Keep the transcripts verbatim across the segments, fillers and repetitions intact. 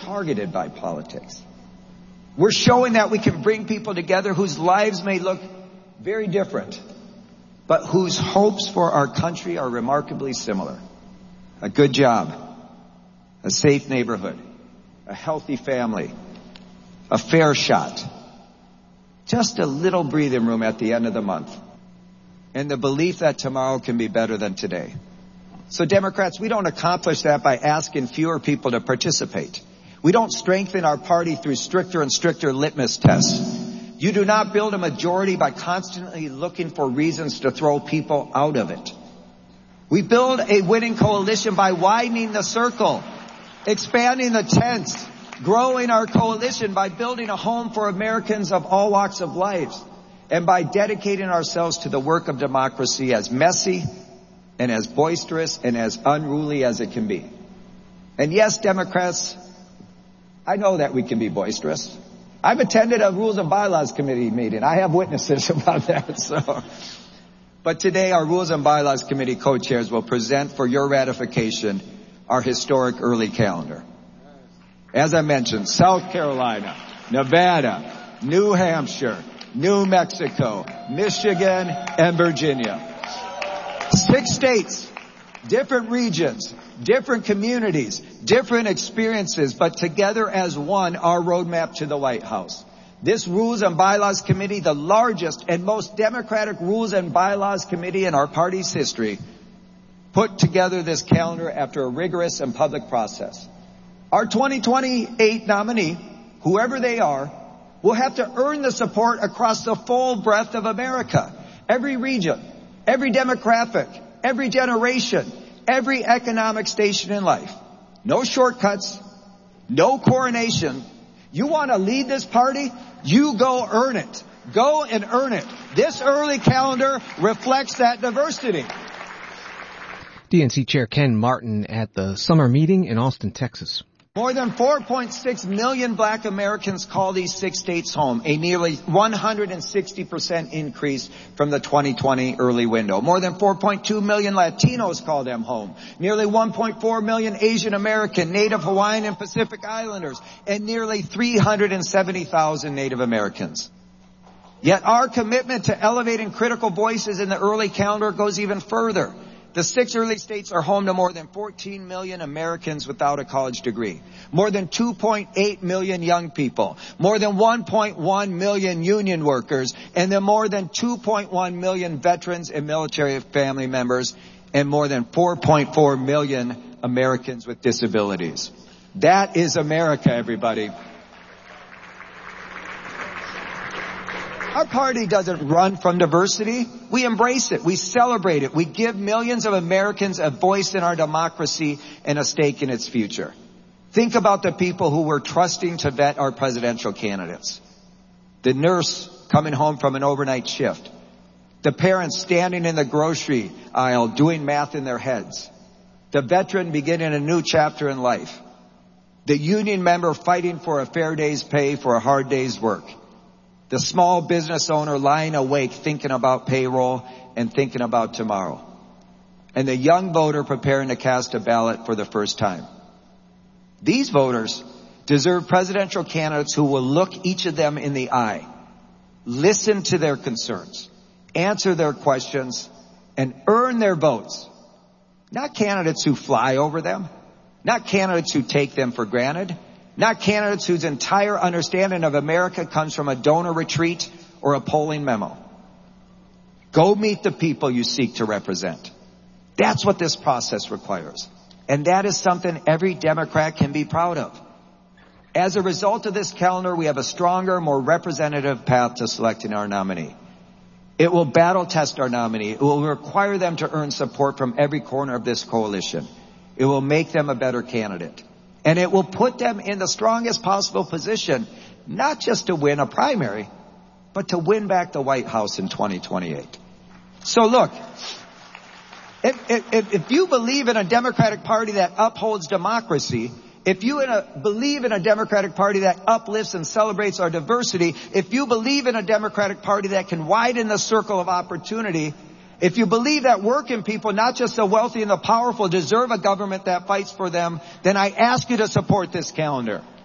targeted by politics. We're showing that we can bring people together whose lives may look very different, but whose hopes for our country are remarkably similar. A good job, a safe neighborhood, a healthy family, a fair shot, just a little breathing room at the end of the month, and the belief that tomorrow can be better than today. So Democrats, we don't accomplish that by asking fewer people to participate. We don't strengthen our party through stricter and stricter litmus tests. You do not build a majority by constantly looking for reasons to throw people out of it. We build a winning coalition by widening the circle, expanding the tents, growing our coalition by building a home for Americans of all walks of life, and by dedicating ourselves to the work of democracy as messy and as boisterous and as unruly as it can be. And yes, Democrats, I know that we can be boisterous. I've attended a Rules and Bylaws Committee meeting. I have witnesses about that. So, but today our Rules and Bylaws Committee co-chairs will present for your ratification our historic early calendar. As I mentioned, South Carolina, Nevada, New Hampshire, New Mexico, Michigan, and Virginia. Six states, different regions, different communities, different experiences, but together as one, our roadmap to the White House. This Rules and Bylaws Committee, the largest and most democratic Rules and Bylaws Committee in our party's history, put together this calendar after a rigorous and public process. Our twenty twenty-eight nominee, whoever they are, will have to earn the support across the full breadth of America. Every region, every demographic, every generation, every economic station in life. No shortcuts, no coronation. You want to lead this party? You go earn it. Go and earn it. This early calendar reflects that diversity. D N C Chair Ken Martin at the summer meeting in Austin, Texas. More than four point six million black Americans call these six states home, a nearly one hundred sixty percent increase from the twenty twenty early window. More than four point two million Latinos call them home, nearly one point four million Asian American, Native Hawaiian, and Pacific Islanders, and nearly three hundred seventy thousand Native Americans. Yet our commitment to elevating critical voices in the early calendar goes even further. The six early states are home to more than fourteen million Americans without a college degree, more than two point eight million young people, more than one point one million union workers, and then more than two point one million veterans and military family members, and more than four point four million Americans with disabilities. That is America, everybody. Our party doesn't run from diversity. We embrace it. We celebrate it. We give millions of Americans a voice in our democracy and a stake in its future. Think about the people who were trusting to vet our presidential candidates. The nurse coming home from an overnight shift. The parents standing in the grocery aisle doing math in their heads. The veteran beginning a new chapter in life. The union member fighting for a fair day's pay for a hard day's work. The small business owner lying awake thinking about payroll and thinking about tomorrow. And the young voter preparing to cast a ballot for the first time. These voters deserve presidential candidates who will look each of them in the eye, listen to their concerns, answer their questions, and earn their votes. Not candidates who fly over them, not candidates who take them for granted, not candidates whose entire understanding of America comes from a donor retreat or a polling memo. Go meet the people you seek to represent. That's what this process requires. And that is something every Democrat can be proud of. As a result of this calendar, we have a stronger, more representative path to selecting our nominee. It will battle test our nominee. It will require them to earn support from every corner of this coalition. It will make them a better candidate. And it will put them in the strongest possible position, not just to win a primary, but to win back the White House in twenty twenty-eight. So look, if, if, if you believe in a Democratic Party that upholds democracy, if you in a, believe in a Democratic Party that uplifts and celebrates our diversity, if you believe in a Democratic Party that can widen the circle of opportunity, if you believe that working people, not just the wealthy and the powerful, deserve a government that fights for them, then I ask you to support this calendar.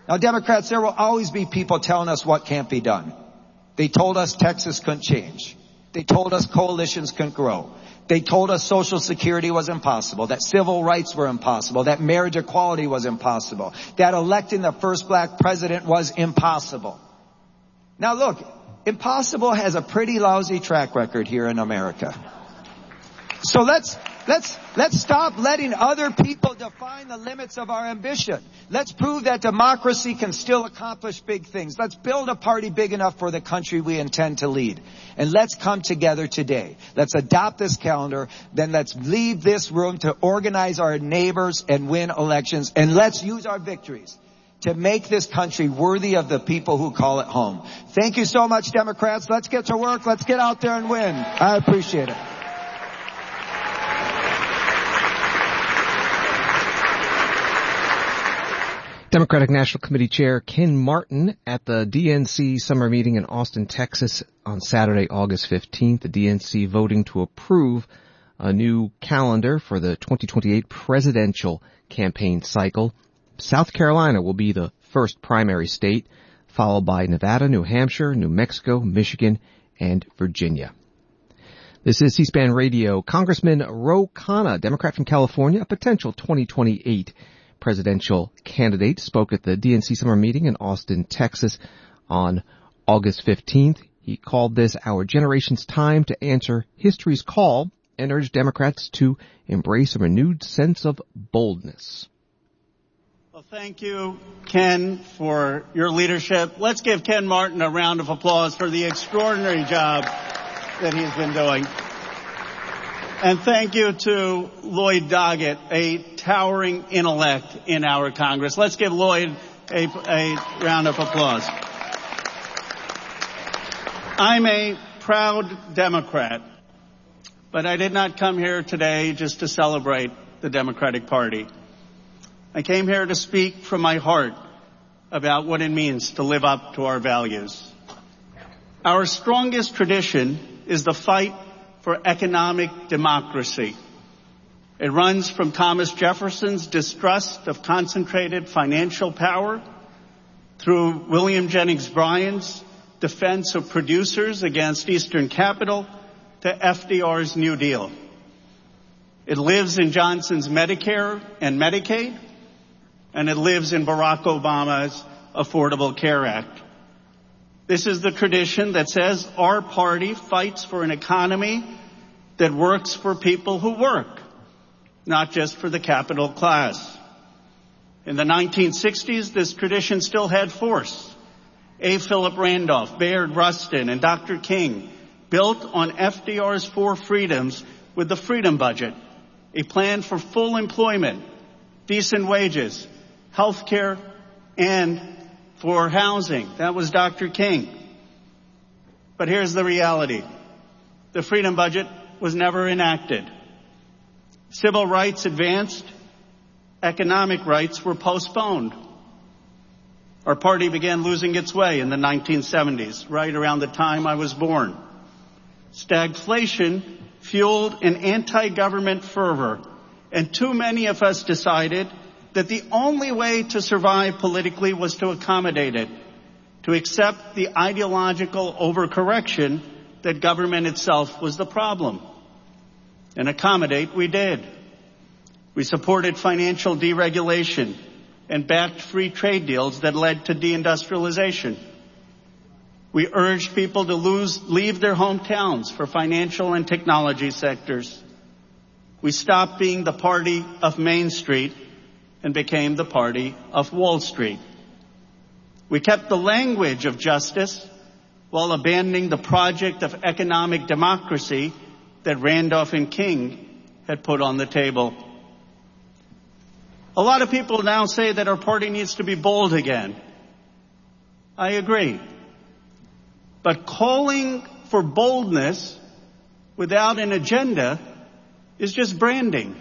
Now, Democrats, there will always be people telling us what can't be done. They told us Texas couldn't change. They told us coalitions couldn't grow. They told us Social Security was impossible, that civil rights were impossible, that marriage equality was impossible, that electing the first black president was impossible. Now look, impossible has a pretty lousy track record here in America. So let's, let's, let's stop letting other people define the limits of our ambition. Let's prove that democracy can still accomplish big things. Let's build a party big enough for the country we intend to lead. And let's come together today. Let's adopt this calendar. Then let's leave this room to organize our neighbors and win elections. And let's use our victories to make this country worthy of the people who call it home. Thank you so much, Democrats. Let's get to work. Let's get out there and win. I appreciate it. Democratic National Committee Chair Ken Martin at the D N C summer meeting in Austin, Texas on Saturday, August fifteenth. The D N C voting to approve a new calendar for the twenty twenty-eight presidential campaign cycle. South Carolina will be the first primary state, followed by Nevada, New Hampshire, New Mexico, Michigan, and Virginia. This is C-SPAN Radio. Congressman Ro Khanna, Democrat from California, a potential twenty twenty-eight presidential candidate, spoke at the D N C summer meeting in Austin, Texas on August fifteenth. He called this our generation's time to answer history's call and urged Democrats to embrace a renewed sense of boldness. Well, thank you, Ken, for your leadership. Let's give Ken Martin a round of applause for the extraordinary job that he's been doing. And thank you to Lloyd Doggett, a towering intellect in our Congress. Let's give Lloyd a, a round of applause. I'm a proud Democrat, but I did not come here today just to celebrate the Democratic Party. I came here to speak from my heart about what it means to live up to our values. Our strongest tradition is the fight for economic democracy. It runs from Thomas Jefferson's distrust of concentrated financial power through William Jennings Bryan's defense of producers against Eastern capital to F D R's New Deal. It lives in Johnson's Medicare and Medicaid, and it lives in Barack Obama's Affordable Care Act. This is the tradition that says our party fights for an economy that works for people who work, not just for the capital class. In the nineteen sixties, this tradition still had force. A. Philip Randolph, Bayard Rustin, and Doctor King built on F D R's four freedoms with the Freedom Budget, a plan for full employment, decent wages, health care, and for housing. That was Doctor King. But here's the reality. The Freedom Budget was never enacted. Civil rights advanced. Economic rights were postponed. Our party began losing its way in the nineteen seventies, right around the time I was born. Stagflation fueled an anti-government fervor, and too many of us decided that the only way to survive politically was to accommodate it, to accept the ideological overcorrection that government itself was the problem. And accommodate we did. We supported financial deregulation and backed free trade deals that led to deindustrialization. We urged people to lose, leave their hometowns for financial and technology sectors. We stopped being the party of Main Street and became the party of Wall Street. We kept the language of justice while abandoning the project of economic democracy that Randolph and King had put on the table. A lot of people now say that our party needs to be bold again. I agree. But calling for boldness without an agenda is just branding.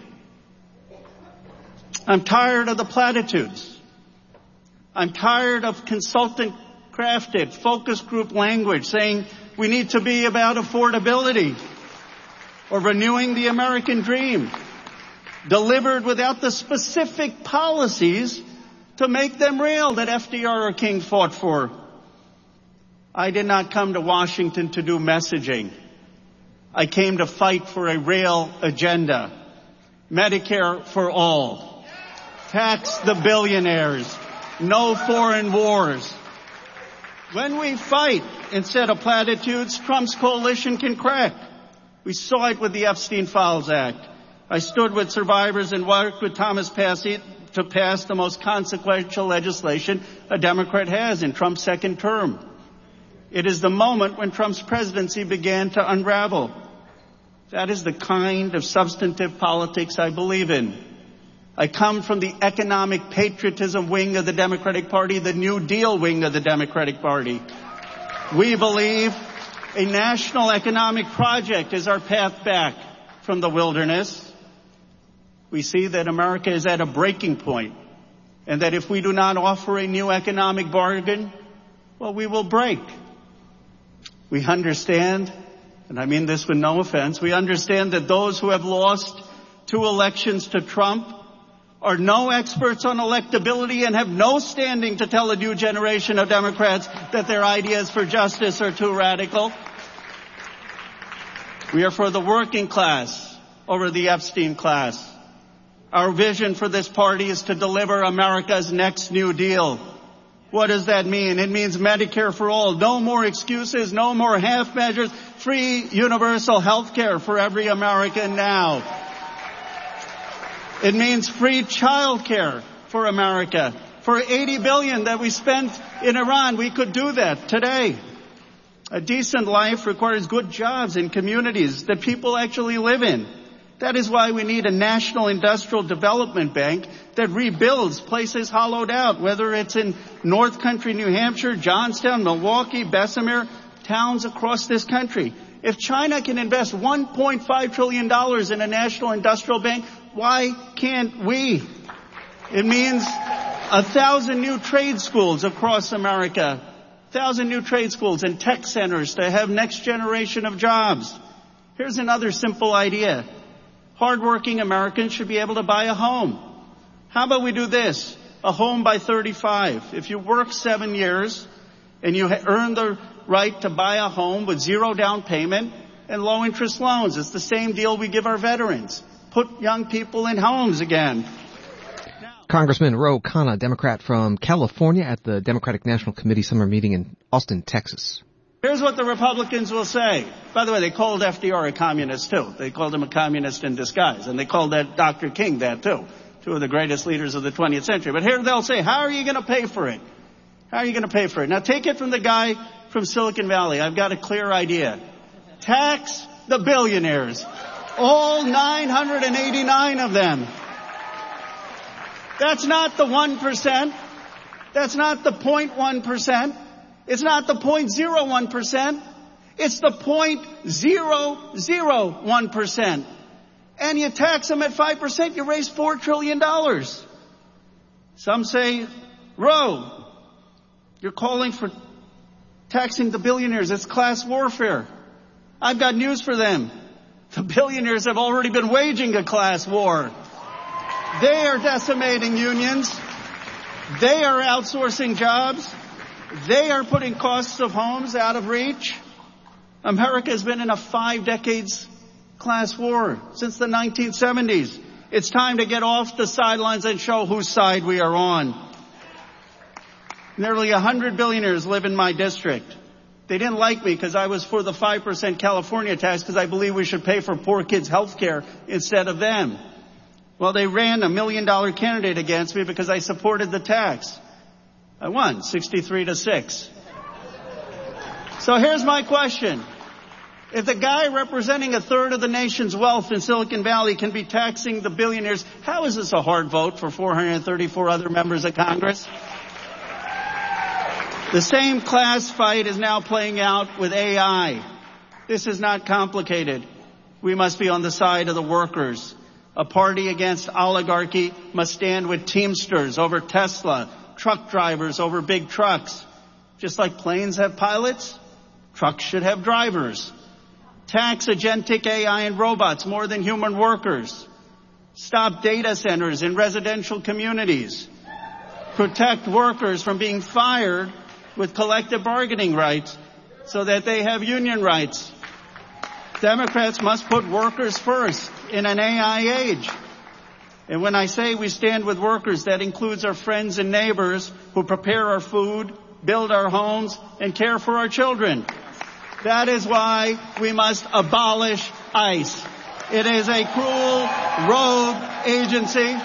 I'm tired of the platitudes. I'm tired of consultant-crafted focus group language saying we need to be about affordability or renewing the American dream, delivered without the specific policies to make them real that F D R or King fought for. I did not come to Washington to do messaging. I came to fight for a real agenda. Medicare for all. Tax the billionaires. No foreign wars. When we fight instead of platitudes, Trump's coalition can crack. We saw it with the Epstein Files Act. I stood with survivors and worked with Thomas Passy to pass the most consequential legislation a Democrat has in Trump's second term. It is the moment when Trump's presidency began to unravel. That is the kind of substantive politics I believe in. I come from the economic patriotism wing of the Democratic Party, the New Deal wing of the Democratic Party. We believe a national economic project is our path back from the wilderness. We see that America is at a breaking point, and that if we do not offer a new economic bargain, well, we will break. We understand, and I mean this with no offense, we understand that those who have lost two elections to Trump are no experts on electability and have no standing to tell a new generation of Democrats that their ideas for justice are too radical. We are for the working class over the Epstein class. Our vision for this party is to deliver America's next New Deal. What does that mean? It means Medicare for all. No more excuses, no more half measures, free universal health care for every American now. It means free child care for America. For eighty billion dollars that we spent in Iran, we could do that today. A decent life requires good jobs in communities that people actually live in. That is why we need a national industrial development bank that rebuilds places hollowed out, whether it's in North Country, New Hampshire, Johnstown, Milwaukee, Bessemer, towns across this country. If China can invest one point five trillion dollars in a national industrial bank, why can't we? It means a thousand new trade schools across America, a thousand new trade schools and tech centers to have next generation of jobs. Here's another simple idea. Hardworking Americans should be able to buy a home. How about we do this? A home by thirty-five. If you work seven years and you earn the right to buy a home with zero down payment and low interest loans, it's the same deal we give our veterans. Put young people in homes again. Congressman Ro Khanna, Democrat from California, at the Democratic National Committee summer meeting in Austin, Texas. Here's what the Republicans will say. By the way, they called F D R a communist, too. They called him a communist in disguise. And they called that Doctor King that, too. Two of the greatest leaders of the twentieth century. But here they'll say, how are you going to pay for it? How are you going to pay for it? Now, take it from the guy from Silicon Valley. I've got a clear idea. Tax the billionaires. All nine hundred eighty-nine of them. That's not the one percent. That's not the zero point one percent. It's not the zero point zero one percent. It's the zero point zero zero one percent. And you tax them at five percent, you raise four trillion dollars. Some say, Ro, you're calling for taxing the billionaires. It's class warfare. I've got news for them. The billionaires have already been waging a class war. They are decimating unions. They are outsourcing jobs. They are putting costs of homes out of reach. America has been in a five decades class war since the nineteen seventies. It's time to get off the sidelines and show whose side we are on. Nearly a hundred billionaires live in my district. They didn't like me because I was for the five percent California tax because I believe we should pay for poor kids' health care instead of them. Well, they ran a million dollar candidate against me because I supported the tax. I won sixty-three to six. So here's my question. If the guy representing a third of the nation's wealth in Silicon Valley can be taxing the billionaires, how is this a hard vote for four hundred thirty-four other members of Congress? The same class fight is now playing out with A I. This is not complicated. We must be on the side of the workers. A party against oligarchy must stand with Teamsters over Tesla, truck drivers over big trucks. Just like planes have pilots, trucks should have drivers. Tax agentic A I and robots more than human workers. Stop data centers in residential communities. protect workers from being fired with collective bargaining rights so that they have union rights. Democrats must put workers first in an A I age. And when I say we stand with workers, that includes our friends and neighbors who prepare our food, build our homes, and care for our children. That is why we must abolish ICE. It is a cruel, rogue agency.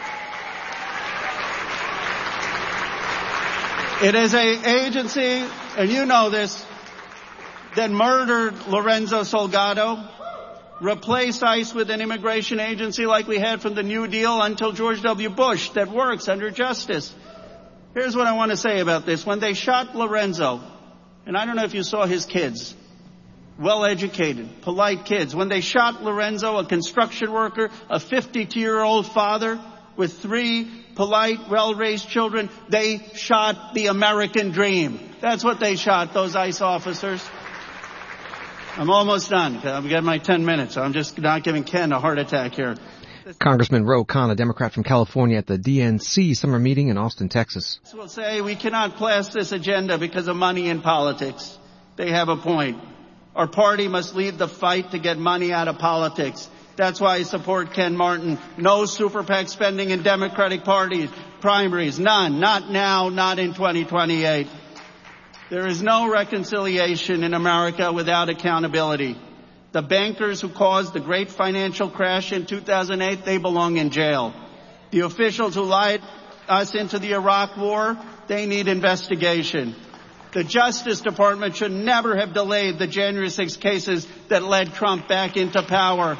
It is an agency, and you know this, that murdered Lorenzo Salgado, replaced ICE with an immigration agency like we had from the New Deal until George W. Bush that works under justice. Here's what I want to say about this. When they shot Lorenzo, and I don't know if you saw his kids, well-educated, polite kids. When they shot Lorenzo, a construction worker, a fifty-two-year-old father with three polite, well-raised children, they shot the American dream. That's what they shot, those ICE officers. I'm almost done. I'm getting my ten minutes. So I'm just not giving Ken a heart attack here. Congressman Ro Khanna, a Democrat from California, at the D N C summer meeting in Austin, Texas. Will say we cannot pass this agenda because of money in politics. They have a point. Our party must lead the fight to get money out of politics. That's why I support Ken Martin. No super PAC spending in Democratic parties, primaries, none. Not now, not in twenty twenty-eight. There is no reconciliation in America without accountability. The bankers who caused the great financial crash in two thousand eight, they belong in jail. The officials who lied us into the Iraq war, they need investigation. The Justice Department should never have delayed the January sixth cases that led Trump back into power.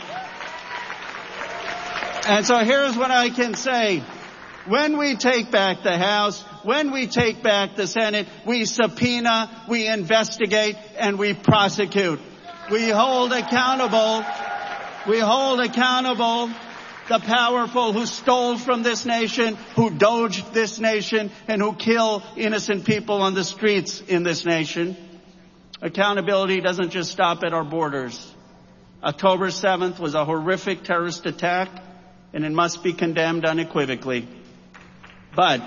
And so here's what I can say. When we take back the House, when we take back the Senate, we subpoena, we investigate, and we prosecute. We hold accountable, we hold accountable the powerful who stole from this nation, who doged this nation, and who kill innocent people on the streets in this nation. Accountability doesn't just stop at our borders. October seventh was a horrific terrorist attack, and it must be condemned unequivocally. But,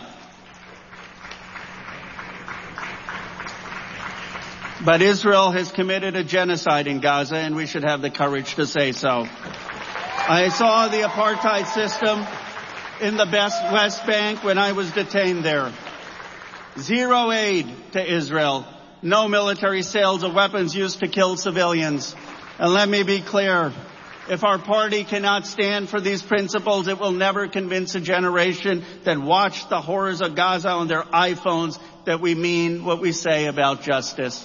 but Israel has committed a genocide in Gaza, and we should have the courage to say so. I saw the apartheid system in the West Bank when I was detained there. Zero aid to Israel. No military sales of weapons used to kill civilians. And let me be clear. If our party cannot stand for these principles, it will never convince a generation that watched the horrors of Gaza on their iPhones that we mean what we say about justice.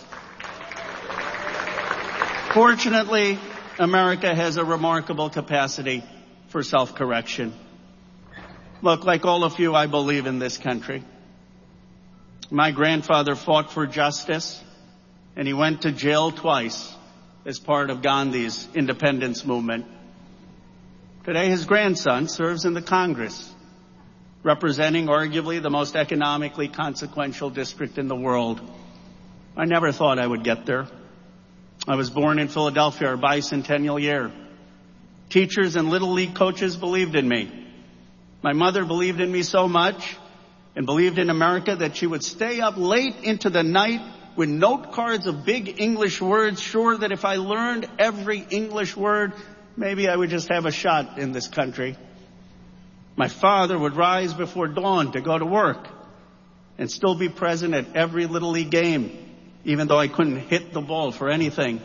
Fortunately, America has a remarkable capacity for self-correction. Look, like all of you, I believe in this country. My grandfather fought for justice, and he went to jail twice as part of Gandhi's independence movement. Today, his grandson serves in the Congress, representing arguably the most economically consequential district in the world. I never thought I would get there. I was born in Philadelphia, our bicentennial year. Teachers and Little League coaches believed in me. My mother believed in me so much and believed in America that she would stay up late into the night with note cards of big English words, sure that if I learned every English word, maybe I would just have a shot in this country. My father would rise before dawn to go to work and still be present at every Little League game, even though I couldn't hit the ball for anything.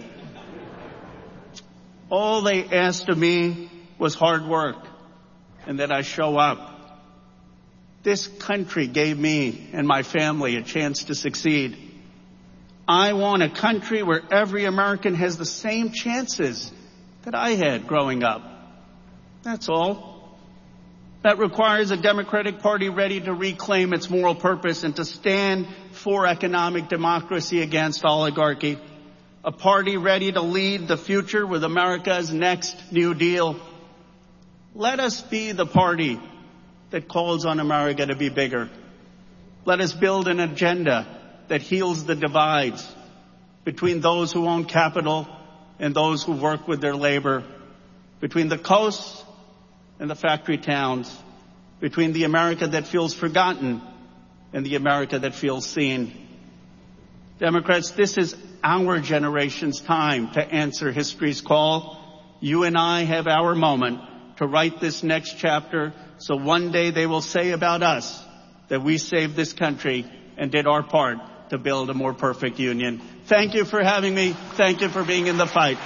All they asked of me was hard work and that I show up. This country gave me and my family a chance to succeed. I want a country where every American has the same chances that I had growing up. That's all. That requires a Democratic Party ready to reclaim its moral purpose and to stand for economic democracy against oligarchy. A party ready to lead the future with America's next New Deal. Let us be the party that calls on America to be bigger. Let us build an agenda that heals the divides between those who own capital and those who work with their labor, between the coasts and the factory towns, between the America that feels forgotten and the America that feels seen. Democrats, this is our generation's time to answer history's call. You and I have our moment to write this next chapter, so one day they will say about us that we saved this country and did our part to build a more perfect union. Thank you for having me. Thank you for being in the fight.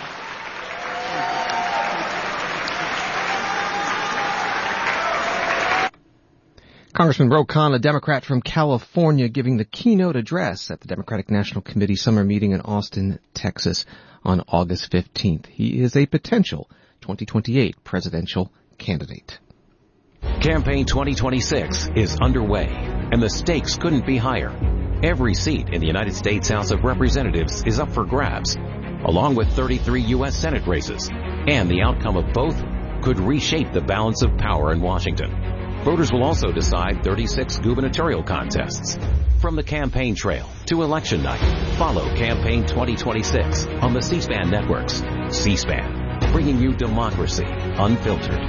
Congressman Ro Khanna, a Democrat from California, giving the keynote address at the Democratic National Committee summer meeting in Austin, Texas on August fifteenth. He is a potential twenty twenty-eight presidential candidate. Campaign twenty twenty-six is underway, and the stakes couldn't be higher. Every seat in the United States House of Representatives is up for grabs, along with thirty-three U S Senate races, and the outcome of both could reshape the balance of power in Washington. Voters will also decide thirty-six gubernatorial contests. From the campaign trail to election night, follow Campaign twenty twenty-six on the C-SPAN networks. C-SPAN, bringing you democracy unfiltered.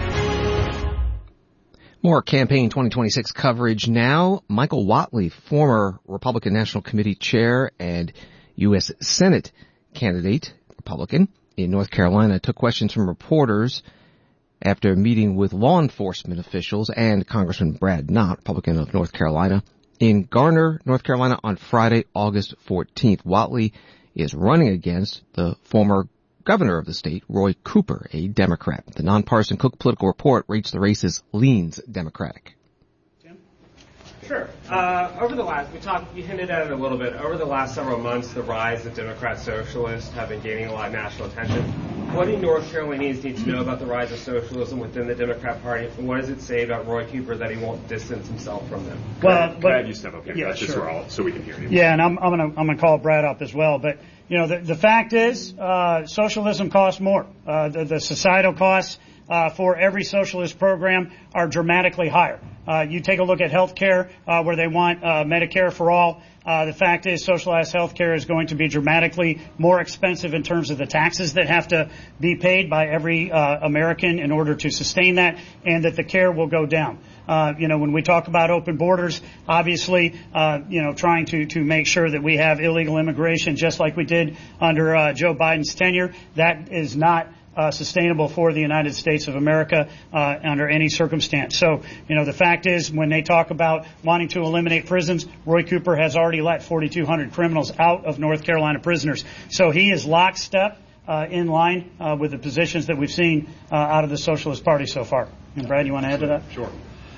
More Campaign twenty twenty-six coverage now. Michael Whatley, former Republican National Committee chair and U S Senate candidate, Republican, in North Carolina, took questions from reporters after meeting with law enforcement officials and Congressman Brad Knott, Republican of North Carolina, in Garner, North Carolina on Friday, August fourteenth. Whatley is running against the former governor of the state, Roy Cooper, a Democrat. The nonpartisan Cook Political Report rates the race as leans Democratic. Jim? Sure. Uh, over the last, we talked, you hinted at it a little bit, over the last several months, the rise of Democrat socialists have been gaining a lot of national attention. What do North Carolinians need to know about the rise of socialism within the Democrat Party, and what does it say about Roy Cooper that he won't distance himself from them? Well, but, but you step up here. yeah, That's just sure. all, so we can hear you. Yeah, and I'm, I'm gonna I'm gonna call Brad up as well. But you know, the the fact is, uh, socialism costs more. Uh, the, the societal costs uh, for every socialist program are dramatically higher. Uh, you take a look at health care, uh, where they want uh, Medicare for all. Uh, the fact is, socialized health care is going to be dramatically more expensive in terms of the taxes that have to be paid by every uh, American in order to sustain that, and that the care will go down. Uh, you know, when we talk about open borders, obviously, uh, you know, trying to, to make sure that we have illegal immigration just like we did under uh, Joe Biden's tenure, that is not Uh, sustainable for the United States of America uh, under any circumstance. So, you know, the fact is, when they talk about wanting to eliminate prisons, Roy Cooper has already let forty-two hundred criminals out of North Carolina prisoners. So he is lockstep uh, in line uh, with the positions that we've seen uh, out of the Socialist Party so far. And Brad, you want to add to that? Sure.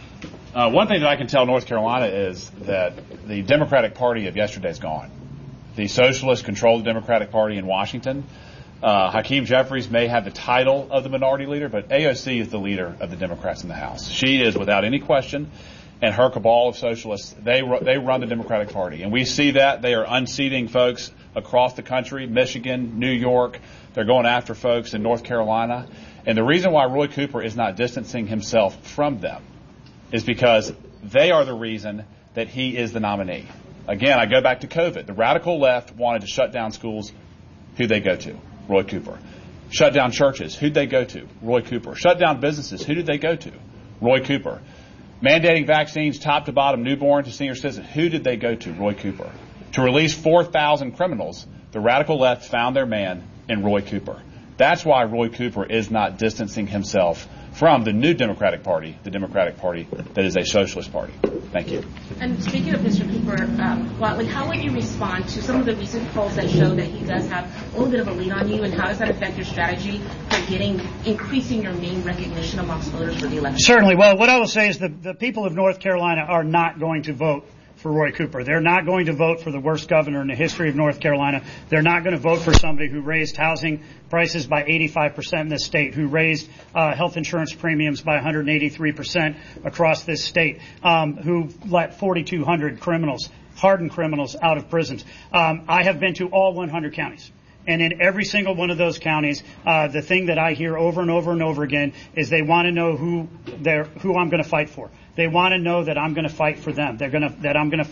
Uh, one thing that I can tell North Carolina is that the Democratic Party of yesterday is gone. The Socialists control the Democratic Party in Washington. Uh, Hakeem Jeffries may have the title of the minority leader, but A O C is the leader of the Democrats in the House. She is, without any question, and her cabal of socialists, they they run the Democratic Party. And we see that. They are unseating folks across the country, Michigan, New York. They're going after folks in North Carolina. And the reason why Roy Cooper is not distancing himself from them is because they are the reason that he is the nominee. Again, I go back to COVID. The radical left wanted to shut down schools. Who'd they go to? Roy Cooper. Shut down churches. Who'd they go to? Roy Cooper. Shut down businesses. Who did they go to? Roy Cooper. Mandating vaccines top to bottom, newborn to senior citizens. Who did they go to? Roy Cooper. To release four thousand criminals, the radical left found their man in Roy Cooper. That's why Roy Cooper is not distancing himself from the new Democratic Party, the Democratic Party that is a socialist party. Thank you. And speaking of Mister Cooper, um, Whatley, how would you respond to some of the recent polls that show that he does have a little bit of a lead on you, and how does that affect your strategy for getting, increasing your name recognition amongst voters for the election? Certainly. Well, what I will say is the, the people of North Carolina are not going to vote for Roy Cooper. They're not going to vote for the worst governor in the history of North Carolina. They're not going to vote for somebody who raised housing prices by eighty-five percent in this state, who raised uh, health insurance premiums by one hundred eighty-three percent across this state, um, who let forty-two hundred criminals, hardened criminals, out of prisons. Um, I have been to all one hundred counties. And in every single one of those counties, uh, the thing that I hear over and over and over again is they want to know who they're, who I'm going to fight for. They want to know that I'm going to fight for them. They're going to, that I'm going to fight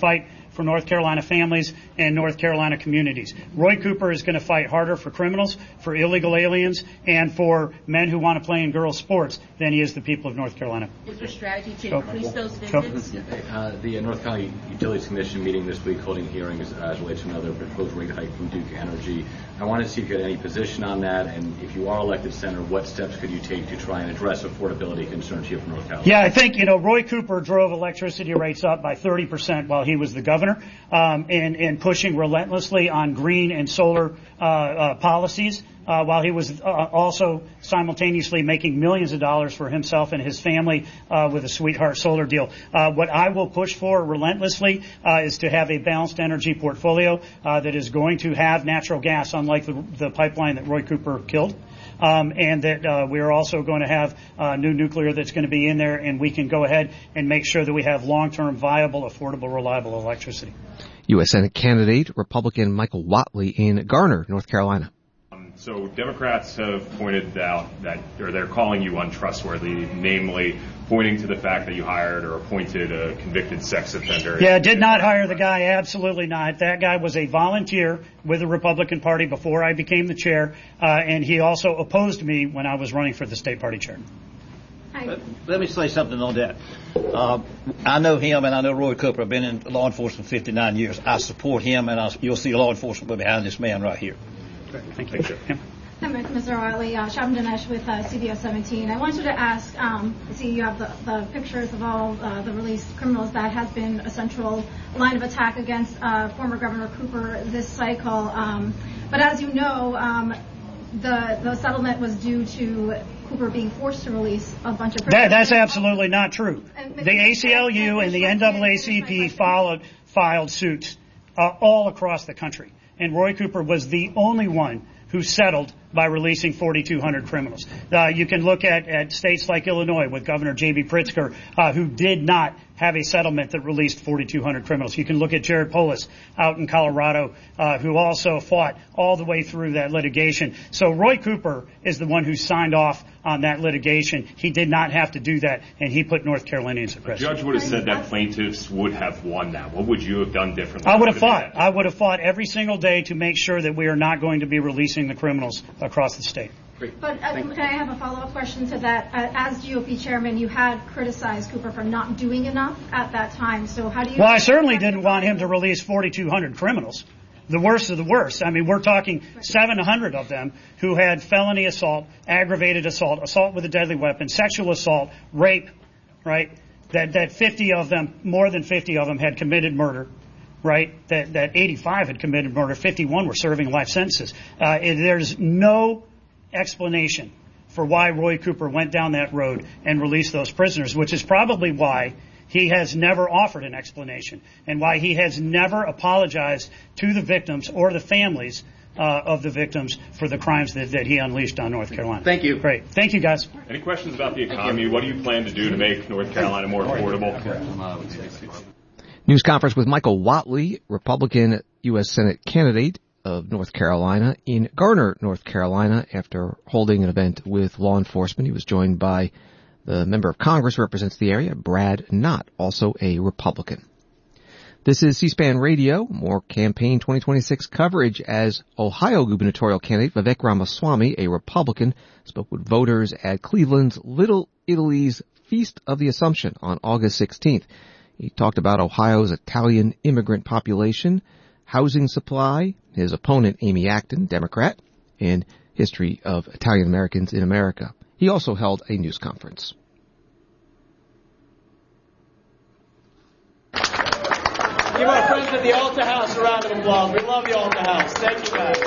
for North Carolina families and North Carolina communities. Roy Cooper is going to fight harder for criminals, for illegal aliens, and for men who want to play in girls' sports than he is the people of North Carolina. Is there strategy to Go. increase those visits? Uh, the North Carolina Utilities Commission meeting this week holding hearings as relates to another proposed rate hike from Duke Energy. I wanted to see if you had any position on that, and if you are elected senator, what steps could you take to try and address affordability concerns here from North Carolina? Yeah, I think, you know, Roy Cooper drove electricity rates up by thirty percent while he was the governor, um, and, and pushing relentlessly on green and solar uh, uh, policies. Uh, while he was uh, also simultaneously making millions of dollars for himself and his family uh, with a Sweetheart Solar deal. Uh, what I will push for relentlessly uh, is to have a balanced energy portfolio uh, that is going to have natural gas, unlike the, the pipeline that Roy Cooper killed. Um, and that uh, we're also going to have uh, new nuclear that's going to be in there, and we can go ahead and make sure that we have long-term, viable, affordable, reliable electricity. U S Senate candidate, Republican Michael Whatley in Garner, North Carolina. So Democrats have pointed out that, or they're calling you untrustworthy, namely pointing to the fact that you hired or appointed a convicted sex offender. Yeah, did not hire the guy. Absolutely not. That guy was a volunteer with the Republican Party before I became the chair, uh, and he also opposed me when I was running for the state party chair. Let, let me say something on that. Uh, I know him and I know Roy Cooper. I've been in law enforcement fifty-nine years. I support him, and I, you'll see law enforcement behind this man right here. Thank you. Thank you. Hi, Mister Whatley. Uh, Shabam Dinesh with uh, C B S seventeen. I wanted to ask, um, see you have the, the pictures of all uh, the released criminals. That has been a central line of attack against uh, former Governor Cooper this cycle. Um, but as you know, um, the, the settlement was due to Cooper being forced to release a bunch of prisoners. That, that's absolutely not true. The A C L U and the N double A C P followed, filed suits uh, all across the country. And Roy Cooper was the only one who settled by releasing forty-two hundred criminals. Uh, you can look at, at states like Illinois with Governor J B Pritzker, uh, who did not have a settlement that released forty-two hundred criminals. You can look at Jared Polis out in Colorado, uh, who also fought all the way through that litigation. So Roy Cooper is the one who signed off on that litigation. He did not have to do that, and he put North Carolinians at risk. The judge would have said that plaintiffs would have won that. What would you have done differently? I would have fought. I would have fought every single day to make sure that we are not going to be releasing the criminals across the state. But uh, can I have a follow-up question to that? Uh, as G O P chairman, you had criticized Cooper for not doing enough at that time. So how do you... Well, I certainly didn't want him to release forty-two hundred criminals. The worst of the worst. I mean, we're talking seven hundred of them who had felony assault, aggravated assault, assault with a deadly weapon, sexual assault, rape, right? That that fifty of them, more than fifty of them had committed murder. Right, that that eighty-five had committed murder, fifty-one were serving life sentences. Uh, it, there's no explanation for why Roy Cooper went down that road and released those prisoners, which is probably why he has never offered an explanation and why he has never apologized to the victims or the families uh, of the victims for the crimes that, that he unleashed on North Carolina. Thank you. Great. Thank you, guys. Any questions about the economy? What do you plan to do to make North Carolina more affordable? News conference with Michael Whatley, Republican U S Senate candidate of North Carolina in Garner, North Carolina. After holding an event with law enforcement, he was joined by the member of Congress who represents the area, Brad Knott, also a Republican. This is C-SPAN Radio. More campaign twenty twenty-six coverage as Ohio gubernatorial candidate Vivek Ramaswamy, a Republican, spoke with voters at Cleveland's Little Italy's Feast of the Assumption on August sixteenth. He talked about Ohio's Italian immigrant population, housing supply, his opponent Amy Acton, Democrat, and history of Italian Americans in America. He also held a news conference. Give our friends at the Alta House a round of applause. We love the Alta House. Thank you, guys.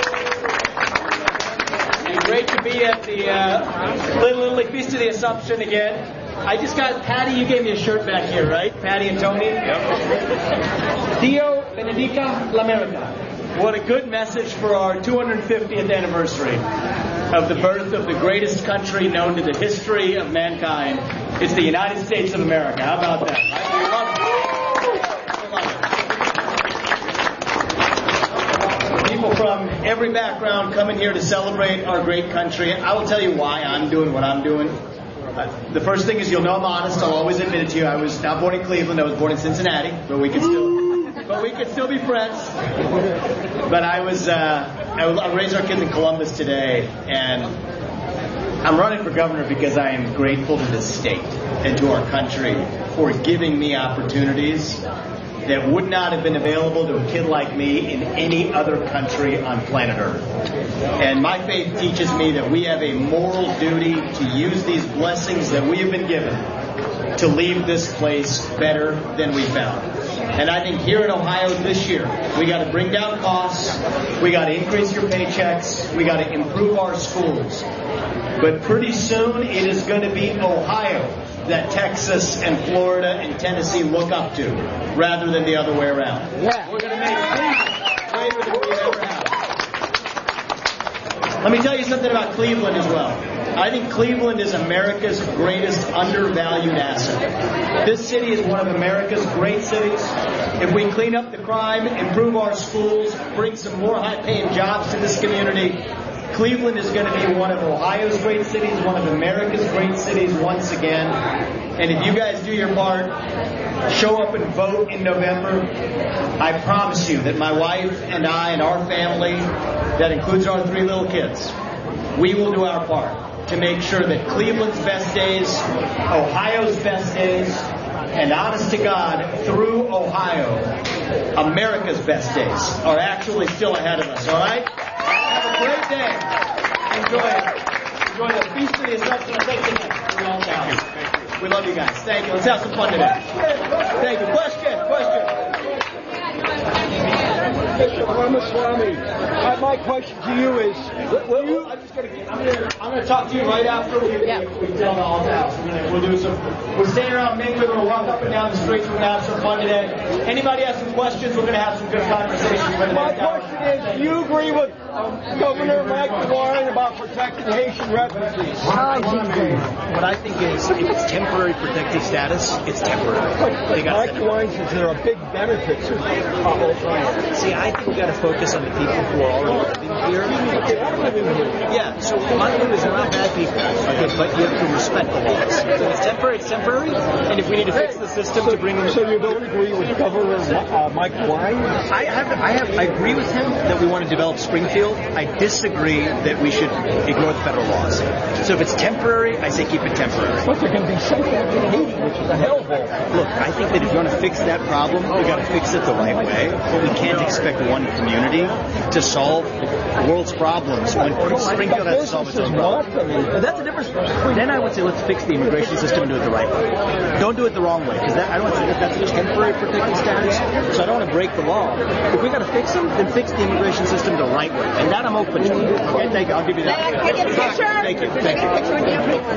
And great to be at the uh, Little Italy Feast of the Assumption again. I just got, Patty, you gave me a shirt back here, right? Patty and Tony? Yep. Dio benedica l'America. What a good message for our two hundred fiftieth anniversary of the birth of the greatest country known to the history of mankind. It's the United States of America. How about that? Right? We love it. People from every background coming here to celebrate our great country. I will tell you why I'm doing what I'm doing. Uh, the first thing is you'll know I'm honest. I'll always admit it to you. I was not born in Cleveland. I was born in Cincinnati, but we can still we could still be friends. But I was, uh, I, I raised our kids in Columbus today, and I'm running for governor because I am grateful to this state and to our country for giving me opportunities that would not have been available to a kid like me in any other country on planet Earth. And my faith teaches me that we have a moral duty to use these blessings that we have been given to leave this place better than we found. And I think here in Ohio this year, we got to bring down costs, we got to increase your paychecks, we got to improve our schools. But pretty soon it is going to be Ohio that Texas and Florida and Tennessee look up to, rather than the other way around. Yeah. We're going to make Cleveland greater than we've ever had. Let me tell you something about Cleveland as well. I think Cleveland is America's greatest undervalued asset. This city is one of America's great cities. If we clean up the crime, improve our schools, bring some more high-paying jobs to this community, Cleveland is going to be one of Ohio's great cities, one of America's great cities once again. And if you guys do your part, show up and vote in November, I promise you that my wife and I and our family, that includes our three little kids, we will do our part to make sure that Cleveland's best days, Ohio's best days, and honest to God, through Ohio, America's best days are actually still ahead of us, all right? Have a great day. Enjoy it. Enjoy the Feast of the Assumption. We love you guys. Thank you. Let's have some fun today. Thank you. Question, question. Mister Ramaswamy, uh, my question to you is, well, you, I'm just gonna, I'm gonna, I'm gonna talk to you right after we, yeah. we, we tell the all house. We're gonna, we'll do some, we're staying around Mingley. We're gonna walk up and down the streets. We're gonna have some fun today. Anybody has some questions? We're gonna have some good conversations. My question is, do you agree with um, Governor Mike DeWine about protecting Haitian refugees? What I think is, if it's temporary protected status, it's temporary. But Mike DeWine says there are big benefits of Ohio. See, I think we got to focus on the people who are already living here. Yeah, so my view is they're not bad people, okay, but you have to respect the laws. So if it's temporary, it's temporary, and if we need to fix the system to bring them... So you don't agree with Governor uh, Mike DeWine? I have, I have, I agree with him that we want to develop Springfield. I disagree that we should ignore the federal laws. So if it's temporary, I say keep it temporary. But they're going to be safe in Haiti, which is a hellhole. Look, I think that if you want to fix that problem, we got to fix it the right way, but we can't expect one community to solve the world's problems when Springfield has to solve its own problems. That's the difference. Then I would say let's fix the immigration system and do it the right way. Don't do it the wrong way, because I don't want to say that that's a temporary protected status, so I don't want to break the law. If we got to fix them, then fix the immigration system the right way, and that I'm open to. Okay, thank you. I'll give you that. Can I get a picture? Thank you. Thank you. Can I get a picture with you on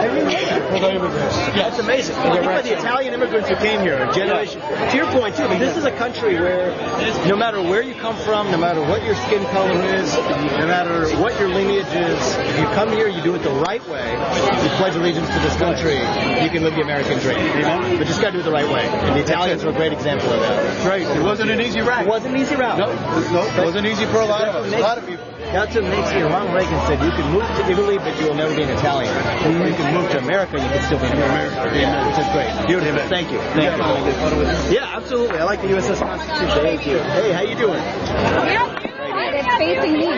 this? Yeah, it's amazing. And think about the Italian immigrants who came here, a generation. To your point too, I mean, this is a country where no matter where you come from, no matter what your skin color is, no matter what your lineage is, if you come here, you do it the right way, you pledge allegiance to this country, you can live the American dream. Amen? But just got to do it the right way. And the Italians are a great example of that. That's right. It wasn't an easy route. It wasn't an easy route. No, no, it wasn't easy for a lot of us. A lot of people. That's what makes me. Ronald Reagan said, you can move to Italy, but you will never be an Italian. Mm-hmm. You can move to America, you can still be an American. Yeah, which is great. Beautiful. Thank you. Thank you. Yeah, absolutely. I like the U S S Constitution. Thank you. Hey, how you doing? It's facing me,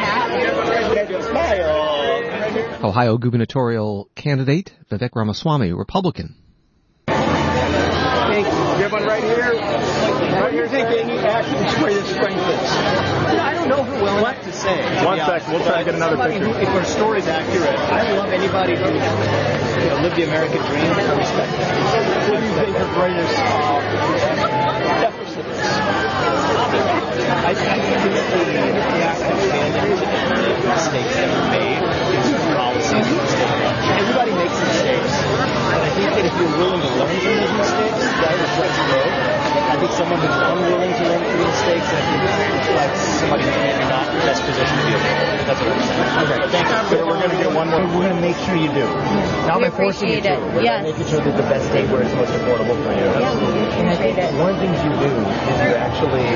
Matt. Ohio gubernatorial candidate Vivek Ramaswamy, Republican. Thank you. You have one right here. Right here, take any action to spray this Springfield. I don't know if we're willing what to say. One second, we'll try to get another picture. Who, if our story's accurate, I love anybody who you know, live the American dream and respect it. What do you think the greatest uh, deficit is? I think it's the lack of understanding the mistakes that were made in certain policies. Everybody makes mistakes. And I think that if you're willing to learn from those mistakes, that reflects growth. I think someone who's unwilling to learn from mistakes, I think reflects somebody who's maybe not in the best position to be a leader. That's what I'm saying. Okay, thank you. So we're going to get one more. We're going to make sure you do. Not by forcing you to. We're yes. making sure that the best state where it's most affordable for you. Yeah, we appreciate it. One of the things you do is you actually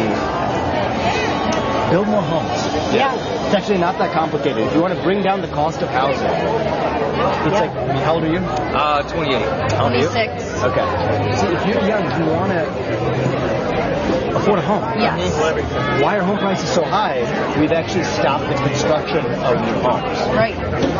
build more homes. Yeah. It's actually not that complicated. If you want to bring down the cost of housing, it's yeah. like, I mean, how old are you? Uh, twenty-eight. How old are you? twenty-six. Okay. See, if you're young, you want to afford a home. Yes. Why are home prices so high? We've actually stopped the construction of new homes. Right.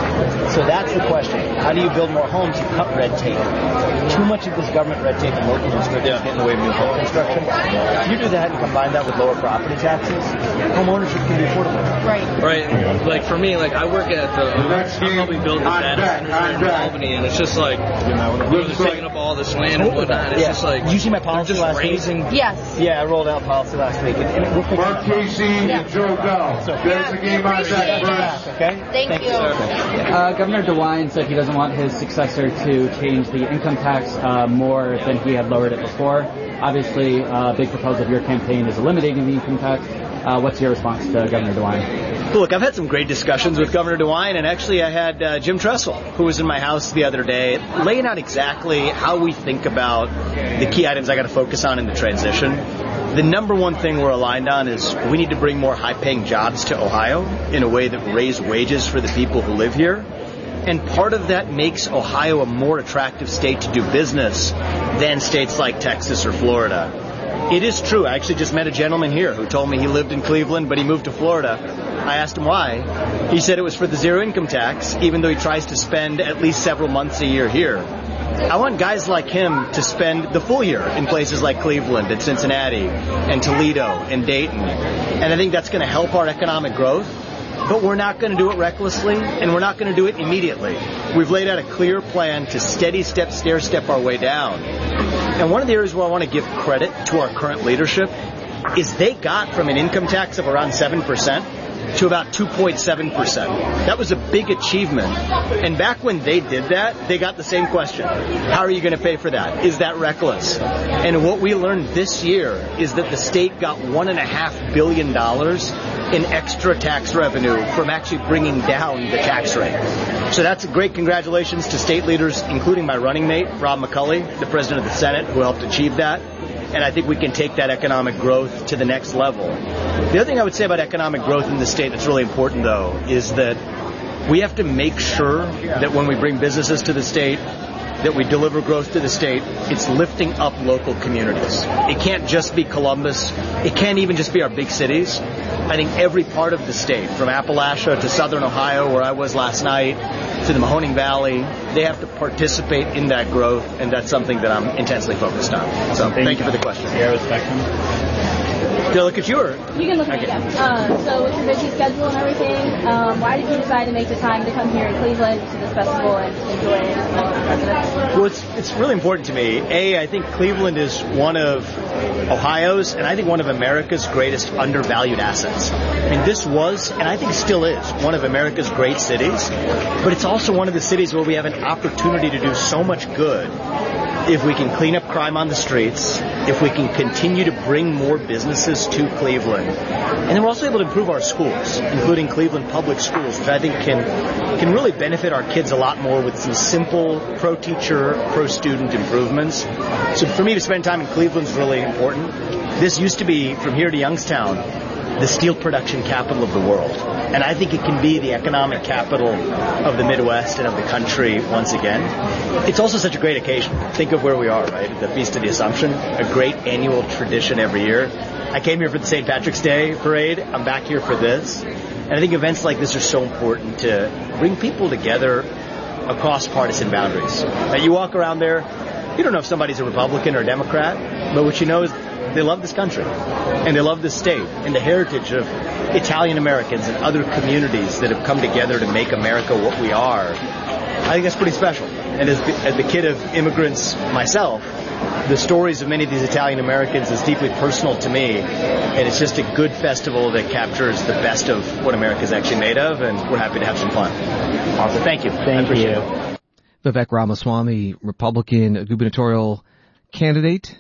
So that's the question. How do you build more homes and cut red tape? Too much of this government red tape and local restrictions get in the way of new home construction. If you do that and combine that with lower property taxes, home ownership can be affordable. Right. Right. Like for me, like I work at the, I'm helping build the data centers here in Albany, and it's just like, we're just taking up all this land and whatnot. It's yeah. just like, did you see my policy just last raising. week? Yes. Yeah, I rolled out policy last week. And, and we'll pick Mark Casey yeah. and Joe Bell. So, There's the game on that first. Okay? Thank, Thank you. you uh, Governor DeWine said he doesn't want his successor to change the income tax uh, more than he had lowered it before. Obviously, uh, a big proposal of your campaign is eliminating the income tax. Uh, what's your response to Governor DeWine? Look, I've had some great discussions with Governor DeWine, and actually I had uh, Jim Tressel, who was in my house the other day, laying out exactly how we think about the key items I got to focus on in the transition. The number one thing we're aligned on is we need to bring more high-paying jobs to Ohio in a way that raise wages for the people who live here. And part of that makes Ohio a more attractive state to do business than states like Texas or Florida. It is true. I actually just met a gentleman here who told me he lived in Cleveland, but he moved to Florida. I asked him why. He said it was for the zero income tax, even though he tries to spend at least several months a year here. I want guys like him to spend the full year in places like Cleveland and Cincinnati and Toledo and Dayton. And I think that's going to help our economic growth. But we're not going to do it recklessly, and we're not going to do it immediately. We've laid out a clear plan to steady step, stair step our way down. And one of the areas where I want to give credit to our current leadership is they got from an income tax of around seven percent to about two point seven percent. That was a big achievement. And back when they did that, they got the same question. How are you going to pay for that? Is that reckless? And what we learned this year is that the state got one and a half billion dollars in extra tax revenue from actually bringing down the tax rate. So that's a great congratulations to state leaders, including my running mate, Rob McCulley, the president of the Senate, who helped achieve that. And I think we can take that economic growth to the next level. The other thing I would say about economic growth in the state that's really important, though, is that we have to make sure that when we bring businesses to the state, that we deliver growth to the state, it's lifting up local communities. It can't just be Columbus. It can't even just be our big cities. I think every part of the state, from Appalachia to southern Ohio, where I was last night, to the Mahoning Valley, they have to participate in that growth, and that's something that I'm intensely focused on. So thank, thank you for the question. Sierra Spectrum. Do I look at you or? You can look at okay. me, yeah. Uh, so with your busy schedule and everything, um, why did you decide to make the time to come here in Cleveland to this festival and enjoy it as well as president? Well, it's, it's really important to me. A, I think Cleveland is one of Ohio's and I think one of America's greatest undervalued assets. I mean, this was, and I think still is, one of America's great cities, but it's also one of the cities where we have an opportunity to do so much good if we can clean up crime on the streets, if we can continue to bring more businesses to Cleveland. And then we're also able to improve our schools, including Cleveland Public Schools, which I think can can really benefit our kids a lot more with some simple pro-teacher, pro-student improvements. So for me to spend time in Cleveland is really important. This used to be, from here to Youngstown, the steel production capital of the world. And I think it can be the economic capital of the Midwest and of the country once again. It's also such a great occasion. Think of where we are, right? The Feast of the Assumption, a great annual tradition every year. I came here for the Saint Patrick's Day parade. I'm back here for this. And I think events like this are so important to bring people together across partisan boundaries. Now, you walk around there, you don't know if somebody's a Republican or a Democrat, but what you know is they love this country, and they love this state, and the heritage of Italian Americans and other communities that have come together to make America what we are. I think that's pretty special. And as the, as the kid of immigrants myself, the stories of many of these Italian Americans is deeply personal to me, and it's just a good festival that captures the best of what America's actually made of, and we're happy to have some fun. Awesome. Thank you. Thank you. It. Vivek Ramaswamy, Republican gubernatorial candidate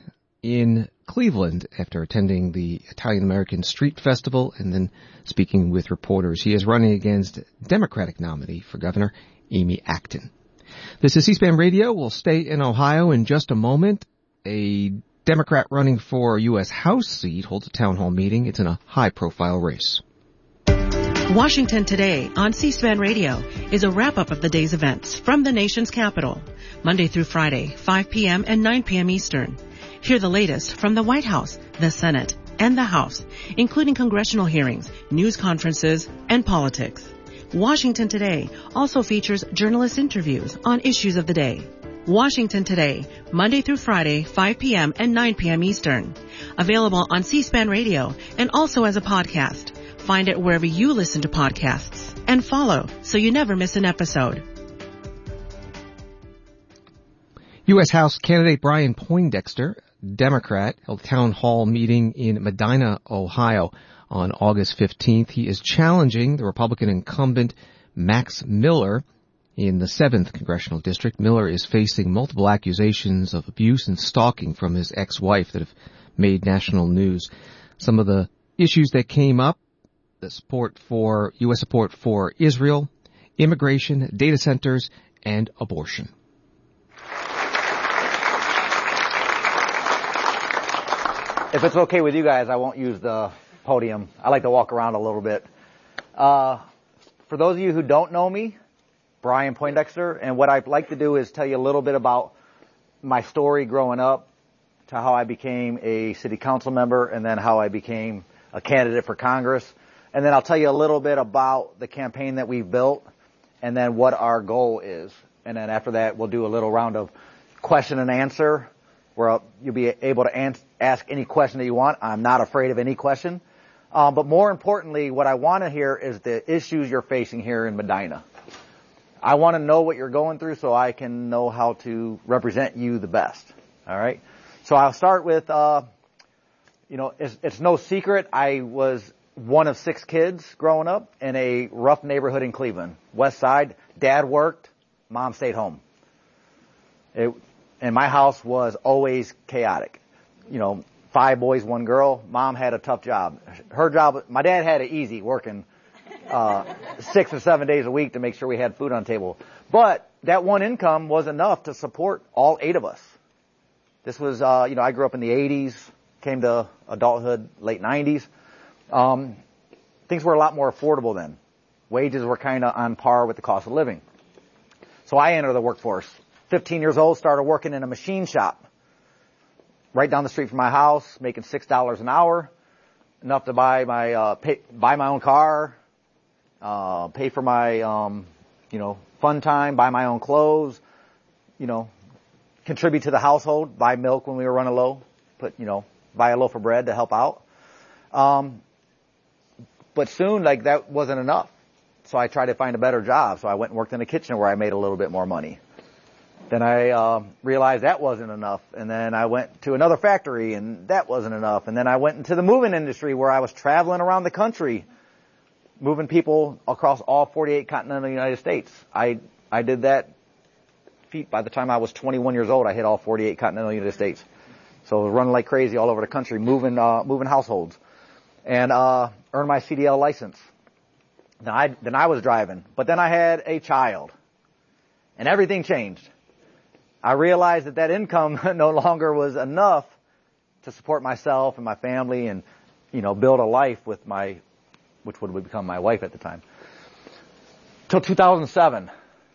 in Cleveland after attending the Italian American Street Festival and then speaking with reporters. He is running against Democratic nominee for governor, Amy Acton. This is C-SPAN Radio. We'll stay in Ohio in just a moment. A Democrat running for a U S House seat holds a town hall meeting. It's in a high-profile race. Washington Today on C-SPAN Radio is a wrap-up of the day's events from the nation's capital, Monday through Friday, five p.m. and nine p.m. Eastern. Hear the latest from the White House, the Senate, and the House, including congressional hearings, news conferences, and politics. Washington Today also features journalist interviews on issues of the day. Washington Today, Monday through Friday, five p.m. and nine p.m. Eastern. Available on C-SPAN Radio and also as a podcast. Find it wherever you listen to podcasts. And follow so you never miss an episode. U S House candidate Brian Poindexter, Democrat, held a town hall meeting in Medina, Ohio on August fifteenth. He is challenging the Republican incumbent Max Miller in the seventh Congressional District. Miller is facing multiple accusations of abuse and stalking from his ex-wife that have made national news. Some of the issues that came up, the support for, U S support for Israel, immigration, data centers, and abortion. If it's okay with you guys, I won't use the podium. I like to walk around a little bit. Uh, for those of you who don't know me, Brian Poindexter, and what I'd like to do is tell you a little bit about my story growing up to how I became a city council member and then how I became a candidate for Congress. And then I'll tell you a little bit about the campaign that we've built and then what our goal is. And then after that, we'll do a little round of question and answer where you'll be able to ans- ask any question that you want. I'm not afraid of any question. Um, but more importantly, what I want to hear is the issues you're facing here in Medina. I want to know what you're going through so I can know how to represent you the best. All right? So I'll start with, uh, you know, it's, it's no secret I was one of six kids growing up in a rough neighborhood in Cleveland. West Side. Dad worked. Mom stayed home. It, and my house was always chaotic. You know, five boys, one girl. Mom had a tough job. Her job, my dad had it easy working uh six or seven days a week to make sure we had food on the table. But that one income was enough to support all eight of us. This was, uh, you know, I grew up in the eighties, came to adulthood late nineties. Um, things were a lot more affordable then. Wages were kind of on par with the cost of living. So I entered the workforce. fifteen years old, started working in a machine shop right down the street from my house, making six dollars an hour, enough to buy my, uh, pay, buy my own car, Uh, pay for my, um, you know, fun time, buy my own clothes, you know, contribute to the household, buy milk when we were running low, put, you know, buy a loaf of bread to help out. Um, but soon, like, that wasn't enough. So I tried to find a better job. So I went and worked in the kitchen where I made a little bit more money. Then I, uh, realized that wasn't enough. And then I went to another factory and that wasn't enough. And then I went into the moving industry where I was traveling around the country, moving people across all forty-eight continental United States. I I did that feat by the time I was twenty-one years old. I hit all forty-eight continental United States. So I was running like crazy all over the country, moving uh, moving households, and uh, earned my C D L license. Then I then I was driving, but then I had a child, and everything changed. I realized that that income no longer was enough to support myself and my family, and you know, build a life with my, which would become my wife at the time. Till two thousand seven.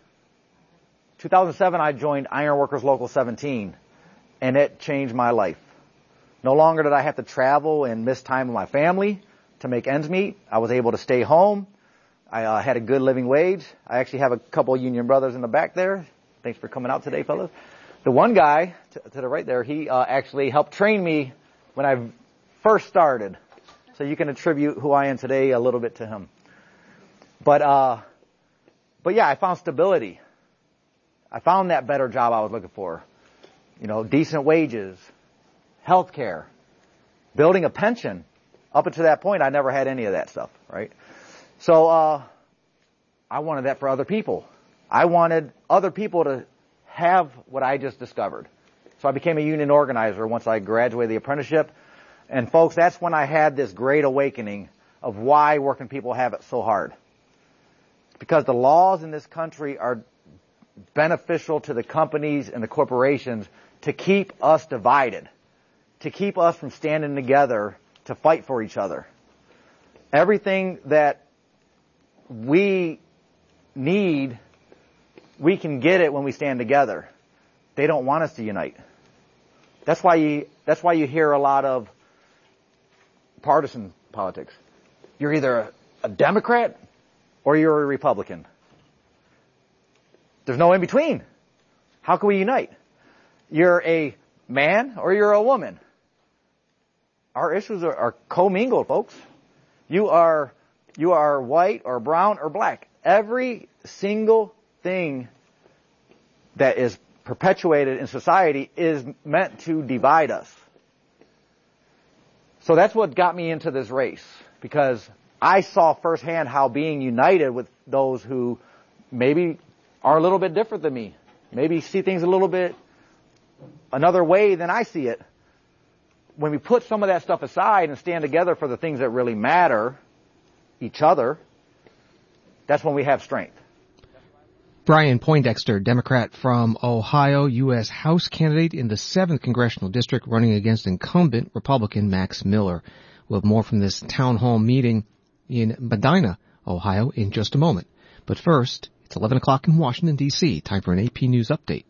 two thousand seven, I joined Iron Workers Local seventeen, and it changed my life. No longer did I have to travel and miss time with my family to make ends meet. I was able to stay home. I uh, had a good living wage. I actually have a couple union brothers in the back there. Thanks for coming out today, fellas. The one guy to, to the right there, he uh, actually helped train me when I first started. So you can attribute who I am today a little bit to him. But, uh, but yeah, I found stability. I found that better job I was looking for. You know, decent wages, health care, building a pension. Up until that point, I never had any of that stuff, right? So, uh, I wanted that for other people. I wanted other people to have what I just discovered. So I became a union organizer once I graduated the apprenticeship. And folks, that's when I had this great awakening of why working people have it so hard. Because the laws in this country are beneficial to the companies and the corporations to keep us divided, to keep us from standing together to fight for each other. Everything that we need, we can get it when we stand together. They don't want us to unite. That's why you, that's why you hear a lot of partisan politics. You're either a, a Democrat or you're a Republican. There's no in between. How can we unite? You're a man or you're a woman. Our issues are, are commingled, folks. You are, you are white or brown or black. Every single thing that is perpetuated in society is meant to divide us. So that's what got me into this race, because I saw firsthand how being united with those who maybe are a little bit different than me, maybe see things a little bit another way than I see it. When we put some of that stuff aside and stand together for the things that really matter, each other, that's when we have strength. Brian Poindexter, Democrat from Ohio, U S House candidate in the seventh Congressional District, running against incumbent Republican Max Miller. We'll have more from this town hall meeting in Medina, Ohio, in just a moment. But first, it's eleven o'clock in Washington, D C Time for an A P News update.